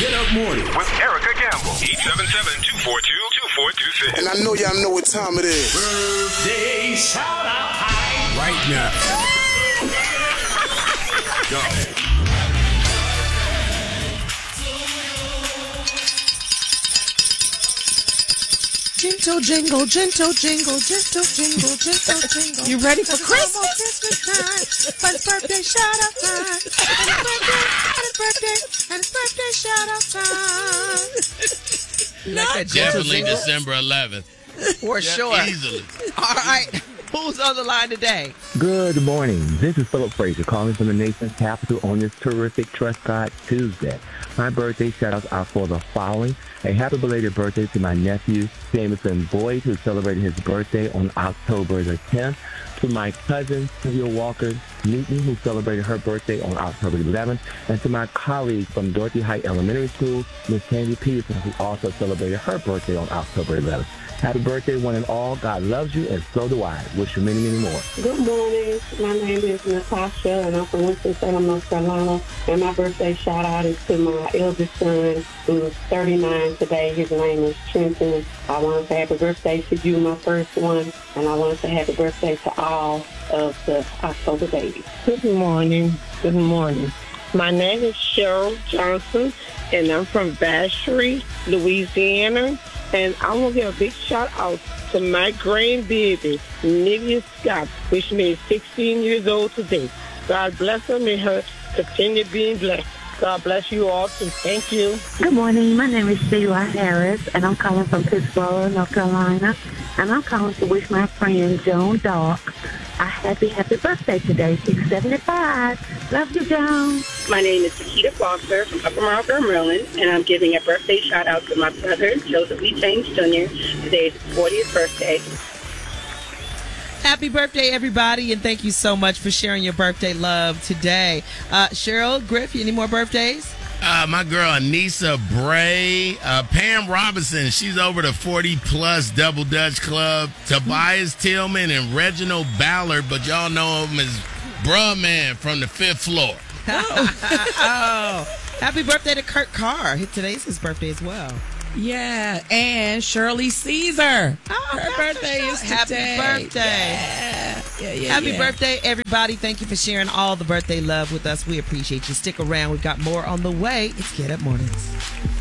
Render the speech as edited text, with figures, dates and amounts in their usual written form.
Get Up Morning with Erica Campbell. 877-242-2426. And I know y'all know what time it is. Birthday shout out time right now. Go. Gentle jingle, gentle jingle, gentle jingle, gentle jingle. You ready for Christmas? Christmas time. But it's birthday shout out time. And it's birthday shout out time. Like that Definitely jingle? December 11th. For sure. Easily. All right. Who's on the line today? Good morning. This is Philip Frazier calling from the nation's capital on this terrific Trust God Tuesday. My birthday shout-outs are for the following. A happy belated birthday to my nephew, Jameson Boyd, who celebrated his birthday on October the 10th. To my cousin, Sylvia Walker Newton, who celebrated her birthday on October 11th. And to my colleague from Dorothy Heights Elementary School, Miss Candy Peterson, who also celebrated her birthday on October 11th. Happy birthday, one and all. God loves you, and so do I. Wish you many, many more. Good morning. My name is Natasha, and I'm from Winston-Salem, North Carolina. And my birthday shout-out is to my eldest son, who's 39 today. His name is Trenton. I want to say happy birthday to you, my first one. And I want to say happy birthday to all of the October babies. Good morning. Good morning. My name is Cheryl Johnson, and I'm from Vacherie, Louisiana. And I want to give a big shout out to my grandbaby, Nivea Scott, which made 16 years old today. God bless her. May her continue being blessed. God bless you all too. Thank you. Good morning. My name is Sheila Harris, and I'm calling from Pittsburgh, North Carolina. And I'm calling to wish my friend Joan Dark a happy birthday today. She's 75. Love you, Joan. My name is Takita Foster from Upper Marlboro, Maryland, and I'm giving a birthday shout out to my brother, Joseph Lee James Jr. Today is his 40th birthday. Happy birthday, everybody, and thank you so much for sharing your birthday love today. Cheryl, Griff, any more birthdays? My girl Anissa Bray, Pam Robinson, she's over the 40-plus Double Dutch Club, Tobias Tillman, and Reginald Ballard, but y'all know him as Bruh Man from the 5th floor. Oh, happy birthday to Kurt Carr. Today's his birthday as well. Yeah, and Shirley Caesar. Her birthday is today. Happy birthday. Happy birthday, everybody. Thank you for sharing all the birthday love with us. We appreciate you. Stick around. We've got more on the way. It's Get Up Mornings.